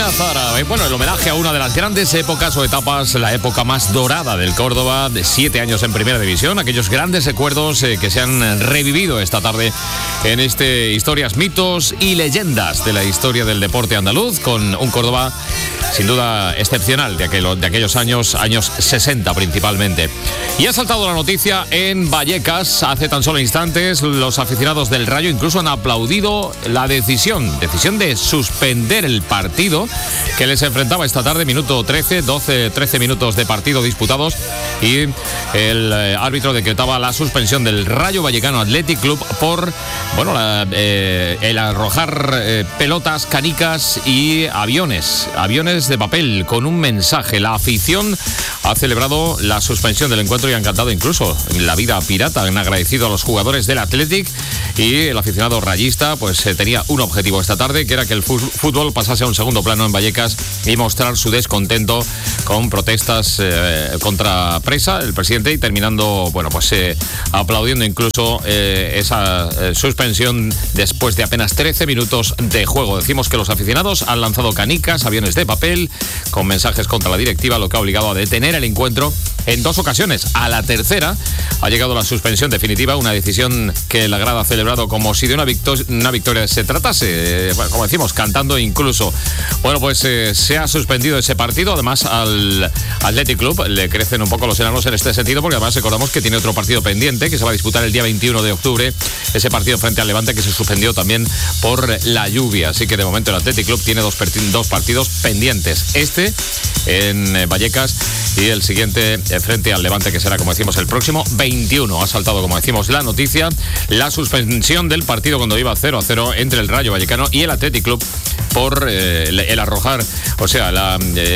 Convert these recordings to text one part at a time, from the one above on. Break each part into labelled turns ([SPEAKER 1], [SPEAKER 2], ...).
[SPEAKER 1] Cristina Zara. Bueno, el homenaje a una de las grandes épocas o etapas, la época más dorada del Córdoba, de 7 años en Primera División, aquellos grandes recuerdos que se han revivido esta tarde en Historias, mitos y leyendas de la historia del deporte andaluz, con un Córdoba sin duda excepcional de aquellos años 60 principalmente. Y ha saltado la noticia en Vallecas hace tan solo instantes. Los aficionados del Rayo incluso han aplaudido la decisión de suspender el partido que les enfrentaba esta tarde, minuto 13 minutos de partido disputados, y el árbitro decretaba la suspensión del Rayo Vallecano Athletic Club por el arrojar pelotas, canicas y aviones de papel con un mensaje. La afición ha celebrado la suspensión del encuentro y han cantado incluso la vida pirata. Han agradecido a los jugadores del Athletic, y el aficionado rayista tenía un objetivo esta tarde, que era que el fútbol pasase a un segundo plano en Vallecas y mostrar su descontento con protestas contra Presa, el presidente, y terminando aplaudiendo incluso esa suspensión después de apenas 13 minutos de juego. Decimos que los aficionados han lanzado canicas, aviones de papel con mensajes contra la directiva, lo que ha obligado a detener el encuentro en 2 ocasiones. A la tercera ha llegado la suspensión definitiva, una decisión que la grada ha celebrado como si de una victoria se tratase, como decimos, cantando incluso. Se ha suspendido ese partido. Además, al Athletic Club le crecen un poco los enanos en este sentido, porque además recordamos que tiene otro partido pendiente que se va a disputar el día 21 de octubre, ese partido frente al Levante, que se suspendió también por la lluvia. Así que de momento el Athletic Club tiene dos partidos pendientes, este en Vallecas y el siguiente frente al Levante, que será, como decimos, el próximo 21. Ha saltado, como decimos, la noticia, la suspensión del partido cuando iba 0-0 entre el Rayo Vallecano y el Athletic Club por el arrojar, la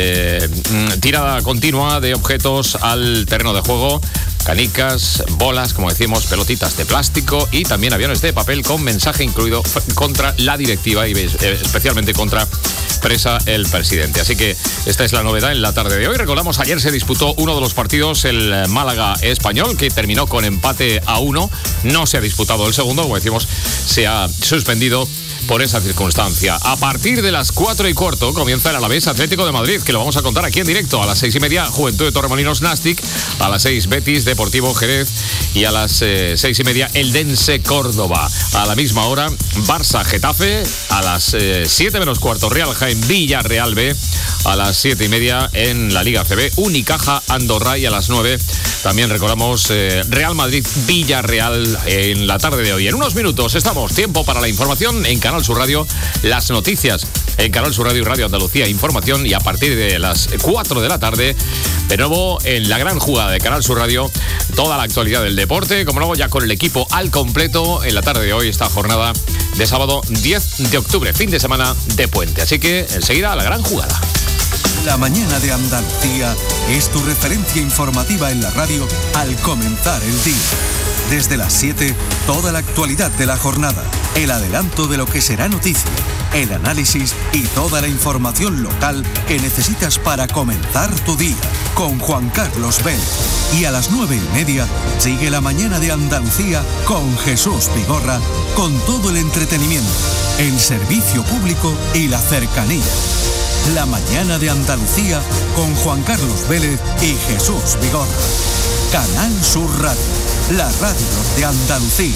[SPEAKER 1] tirada continua de objetos al terreno de juego, canicas, bolas, como decimos, pelotitas de plástico y también aviones de papel con mensaje incluido contra la directiva y especialmente contra Presa, el presidente. Así que esta es la novedad en la tarde de hoy. Recordamos, ayer se disputó uno de los partidos, el Málaga Español, que terminó con empate a 1. No se ha disputado el segundo, como decimos, se ha suspendido por esa circunstancia. A partir de las 4:15 comienza el Alavés Atlético de Madrid, que lo vamos a contar aquí en directo. A las 6:30, Juventud de Torremolinos Nastic. A las 6, Betis Deportivo Jerez. Y a las 6:30, Eldense Córdoba. A la misma hora, Barça Getafe. A las 7:15, Real Jaén Villarreal B. A las 7:30 en la Liga CB, Unicaja Andorra. Y a las 9 también recordamos Real Madrid Villarreal en la tarde de hoy. En unos minutos estamos, tiempo para la información en Canal Sur Radio, las noticias en Canal Sur Radio y Radio Andalucía Información, y a partir de las 4 de la tarde, de nuevo en la gran jugada de Canal Sur Radio, toda la actualidad del deporte, como luego ya con el equipo al completo en la tarde de hoy, esta jornada de sábado 10 de octubre, fin de semana de puente. Así que enseguida la gran jugada.
[SPEAKER 2] La mañana de Andalucía es tu referencia informativa en la radio al comenzar el día. Desde las 7, toda la actualidad de la jornada, el adelanto de lo que será noticia, el análisis y toda la información local que necesitas para comenzar tu día, con Juan Carlos Vélez. Y a las 9:30, sigue la mañana de Andalucía con Jesús Vigorra, con todo el entretenimiento, el servicio público y la cercanía. La mañana de Andalucía con Juan Carlos Vélez y Jesús Vigorra. Canal Sur Radio, la radio de Andalucía.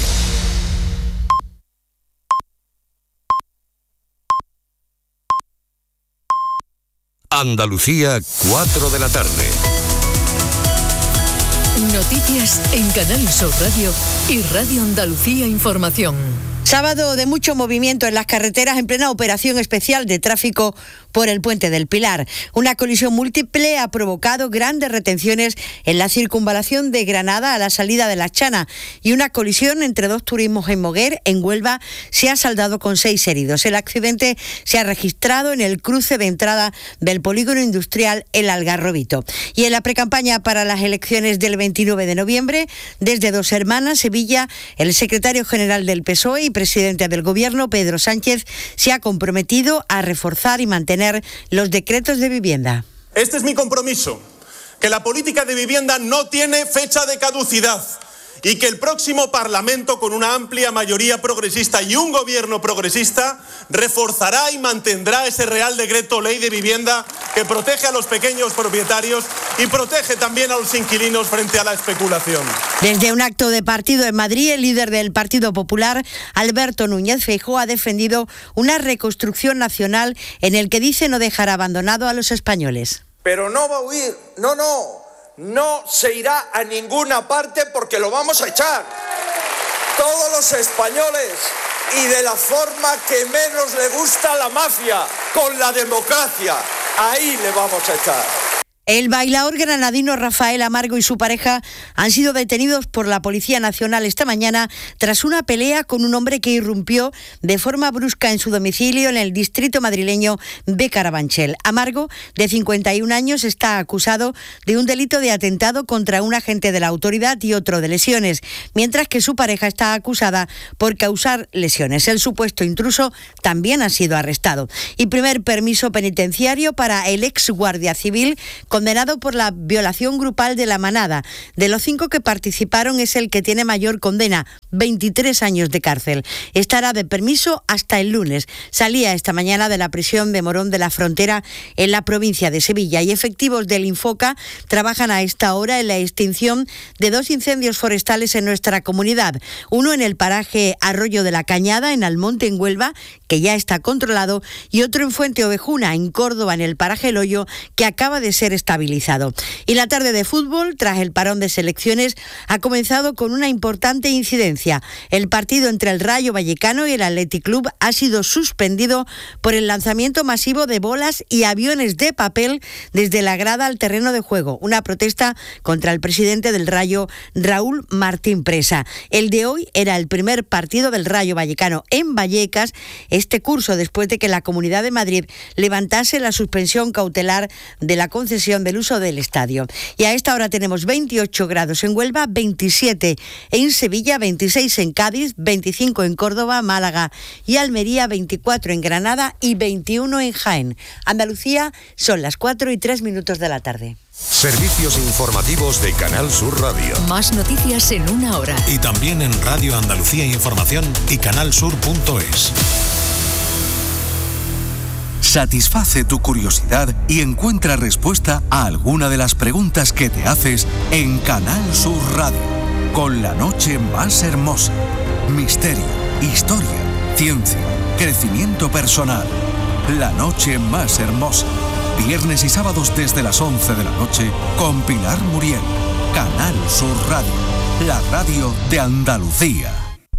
[SPEAKER 3] Andalucía, 4 de la tarde.
[SPEAKER 4] Noticias en Canal Sur Radio y Radio Andalucía Información.
[SPEAKER 5] Sábado de mucho movimiento en las carreteras en plena operación especial de tráfico por el Puente del Pilar. Una colisión múltiple ha provocado grandes retenciones en la circunvalación de Granada a la salida de La Chana, y una colisión entre 2 turismos en Moguer, en Huelva, se ha saldado con 6 heridos. El accidente se ha registrado en el cruce de entrada del polígono industrial El Algarrobito. Y en la precampaña para las elecciones del 29 de noviembre, desde Dos Hermanas, Sevilla, el secretario general del PSOE y presidente del Gobierno, Pedro Sánchez, se ha comprometido a reforzar y mantener los decretos de vivienda.
[SPEAKER 6] Este es mi compromiso, que la política de vivienda no tiene fecha de caducidad y que el próximo Parlamento, con una amplia mayoría progresista y un gobierno progresista, reforzará y mantendrá ese Real Decreto Ley de Vivienda que protege a los pequeños propietarios y protege también a los inquilinos frente a la especulación.
[SPEAKER 5] Desde un acto de partido en Madrid, el líder del Partido Popular, Alberto Núñez Feijóo, ha defendido una reconstrucción nacional en el que dice no dejar abandonado a los españoles.
[SPEAKER 7] Pero no va a huir, no se irá a ninguna parte porque lo vamos a echar. Todos los españoles y de la forma que menos le gusta a la mafia, con la democracia, ahí le vamos a echar.
[SPEAKER 5] El bailaor granadino Rafael Amargo y su pareja han sido detenidos por la Policía Nacional esta mañana tras una pelea con un hombre que irrumpió de forma brusca en su domicilio en el distrito madrileño de Carabanchel. Amargo, de 51 años, está acusado de un delito de atentado contra un agente de la autoridad y otro de lesiones, mientras que su pareja está acusada por causar lesiones. El supuesto intruso también ha sido arrestado. Y primer permiso penitenciario para el ex guardia civil condenado por la violación grupal de La Manada. De los 5 que participaron es el que tiene mayor condena, 23 años de cárcel. Estará de permiso hasta el lunes. Salía esta mañana de la prisión de Morón de la Frontera en la provincia de Sevilla y efectivos del Infoca trabajan a esta hora en la extinción de 2 incendios forestales en nuestra comunidad. Uno en el paraje Arroyo de la Cañada, en Almonte, en Huelva, que ya está controlado, y otro en Fuente Ovejuna, en Córdoba, en el paraje El Hoyo, que acaba de ser estabilizado. Y la tarde de fútbol, tras el parón de selecciones, ha comenzado con una importante incidencia. El partido entre el Rayo Vallecano y el Athletic Club ha sido suspendido por el lanzamiento masivo de bolas y aviones de papel desde la grada al terreno de juego. Una protesta contra el presidente del Rayo, Raúl Martín Presa. El de hoy era el primer partido del Rayo Vallecano en Vallecas este curso, después de que la Comunidad de Madrid levantase la suspensión cautelar de la concesión del uso del estadio. Y a esta hora tenemos 28 grados en Huelva, 27 en Sevilla, 26 en Cádiz, 25 en Córdoba, Málaga y Almería, 24 en Granada y 21 en Jaén. Andalucía, son las 4:03 de la tarde.
[SPEAKER 3] Servicios informativos de Canal Sur Radio.
[SPEAKER 4] Más noticias en una hora.
[SPEAKER 8] Y también en Radio Andalucía Información y canalsur.es.
[SPEAKER 2] Satisface tu curiosidad y encuentra respuesta a alguna de las preguntas que te haces en Canal Sur Radio. Con la noche más hermosa. Misterio, historia, ciencia, crecimiento personal. La noche más hermosa. Viernes y sábados desde las 11 de la noche con Pilar Muriel. Canal Sur Radio, la radio de Andalucía.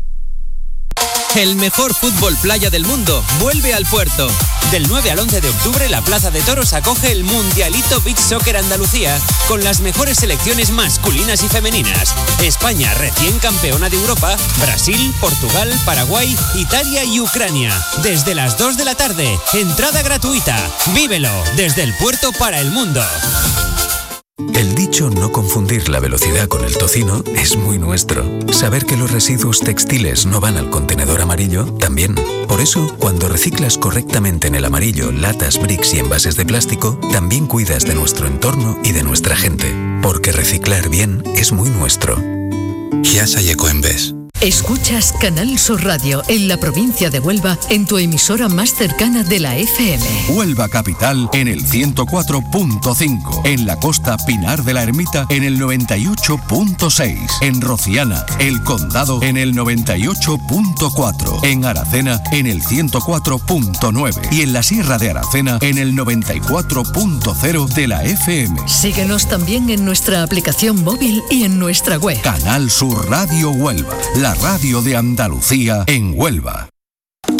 [SPEAKER 9] El mejor fútbol playa del mundo vuelve al Puerto. Del 9 al 11 de octubre, la Plaza de Toros acoge el Mundialito Beach Soccer Andalucía con las mejores selecciones masculinas y femeninas. España, recién campeona de Europa, Brasil, Portugal, Paraguay, Italia y Ucrania. Desde las 2 de la tarde, entrada gratuita. Vívelo desde el Puerto para el mundo.
[SPEAKER 10] El dicho no confundir la velocidad con el tocino es muy nuestro. Saber que los residuos textiles no van al contenedor amarillo, también. Por eso, cuando reciclas correctamente en el amarillo latas, bricks y envases de plástico, también cuidas de nuestro entorno y de nuestra gente. Porque reciclar bien es muy nuestro. Chiasa y Ecoembes.
[SPEAKER 4] Escuchas Canal Sur Radio en la provincia de Huelva en tu emisora más cercana de la FM.
[SPEAKER 2] Huelva Capital en el 104.5. En la costa Pinar de la Ermita en el 98.6. En Rociana, El Condado en el 98.4. En Aracena en el 104.9. Y en la Sierra de Aracena en el 94.0 de la FM.
[SPEAKER 4] Síguenos también en nuestra aplicación móvil y en nuestra web.
[SPEAKER 2] Canal Sur Radio Huelva, la radio de Andalucía en Huelva.